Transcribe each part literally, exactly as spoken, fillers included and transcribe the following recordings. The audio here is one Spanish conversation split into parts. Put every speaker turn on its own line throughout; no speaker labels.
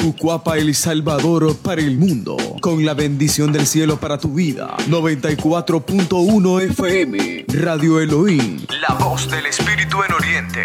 Ucuapa, El Salvador para el mundo, con la bendición del cielo para tu vida. noventa y cuatro punto uno F M, Radio Elohim, la voz del Espíritu en Oriente.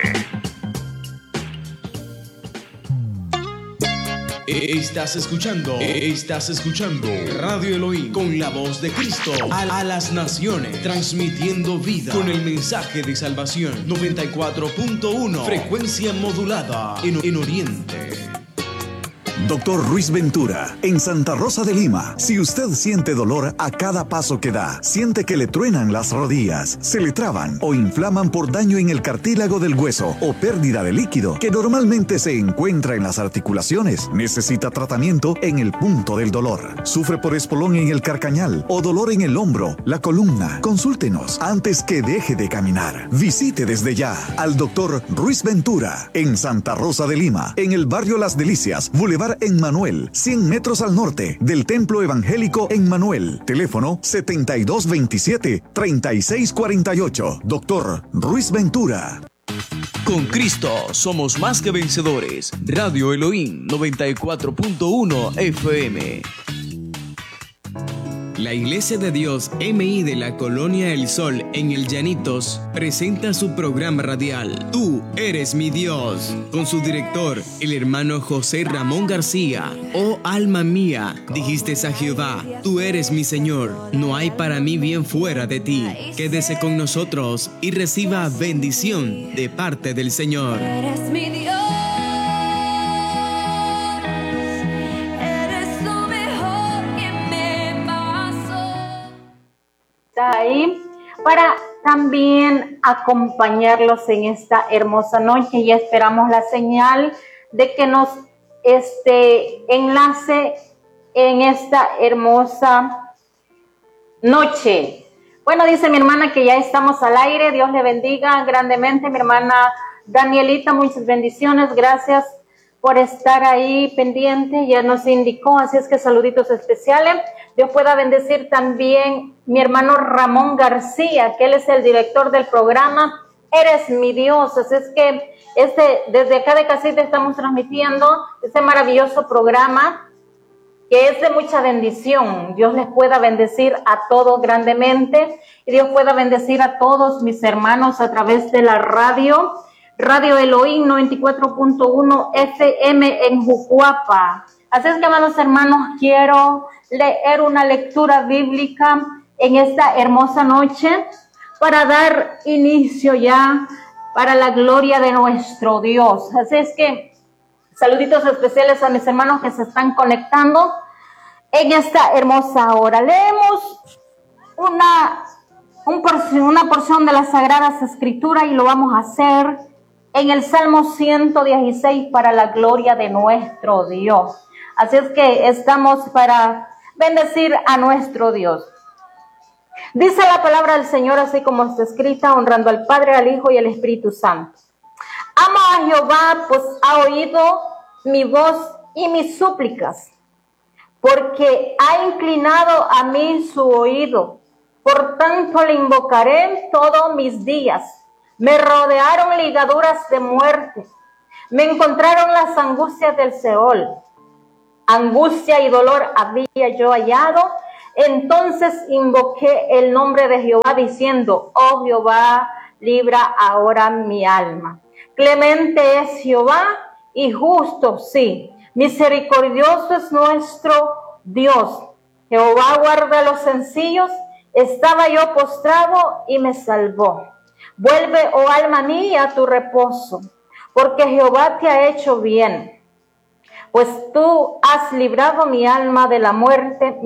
Estás escuchando, estás escuchando Radio Elohim con la voz de Cristo a, a las naciones, transmitiendo vida con el mensaje de salvación. noventa y cuatro punto uno, frecuencia modulada en, en Oriente.
Doctor Ruiz Ventura, en Santa Rosa de Lima. Si usted siente dolor a cada paso que da, siente que le truenan las rodillas, se le traban o inflaman por daño en el cartílago del hueso o pérdida de líquido que normalmente se encuentra en las articulaciones, necesita tratamiento en el punto del dolor. Sufre por espolón en el carcañal o dolor en el hombro, la columna. Consúltenos antes que deje de caminar. Visite desde ya al Doctor Ruiz Ventura en Santa Rosa de Lima, en el barrio Las Delicias, Boulevard en Manuel, cien metros al norte del Templo Evangélico en Manuel. Teléfono setenta y dos veintisiete, treinta y seis cuarenta y ocho. Doctor Ruiz Ventura.
Con Cristo somos más que vencedores. Radio Elohim noventa y cuatro punto uno F M. La Iglesia de Dios M I de la Colonia El Sol en El Llanitos presenta su programa radial Tú eres mi Dios, con su director, el hermano José Ramón García. Oh alma mía, dijiste a Jehová, tú eres mi Señor, no hay para mí bien fuera de ti. Quédese con nosotros y reciba bendición de parte del Señor.
Eres mi Dios.
Ahí para también acompañarlos en esta hermosa noche, y esperamos la señal de que nos este, enlace en esta hermosa noche. Bueno, dice mi hermana que ya estamos al aire. Dios le bendiga grandemente, mi hermana Danielita, muchas bendiciones, gracias por estar ahí pendiente, ya nos indicó, así es que saluditos especiales. Dios pueda bendecir también mi hermano Ramón García, que él es el director del programa Eres mi Dios. Así es que este, desde acá de casita estamos transmitiendo este maravilloso programa que es de mucha bendición. Dios les pueda bendecir a todos grandemente y Dios pueda bendecir a todos mis hermanos a través de la radio, Radio Elohim noventa y cuatro punto uno F M en Ucuapa. Así es que, amados hermanos, quiero leer una lectura bíblica en esta hermosa noche para dar inicio ya para la gloria de nuestro Dios. Así es que saluditos especiales a mis hermanos que se están conectando en esta hermosa hora. Leemos una, un porción, una porción de las Sagradas Escrituras y lo vamos a hacer en el Salmo ciento dieciséis para la gloria de nuestro Dios. Así es que estamos para bendecir a nuestro Dios. Dice la palabra del Señor así como está escrita, honrando al Padre, al Hijo y al Espíritu Santo. Amo a Jehová, pues ha oído mi voz y mis súplicas, porque ha inclinado a mí su oído. Por tanto le invocaré todos mis días. Me rodearon ligaduras de muerte. Me encontraron las angustias del Seol. Angustia y dolor había yo hallado. Entonces invoqué el nombre de Jehová diciendo, oh Jehová, libra ahora mi alma. Clemente es Jehová y justo, sí. Misericordioso es nuestro Dios. Jehová guarda a los sencillos. Estaba yo postrado y me salvó. Vuelve, oh alma mía, a tu reposo, porque Jehová te ha hecho bien. Pues tú has librado mi alma de la muerte,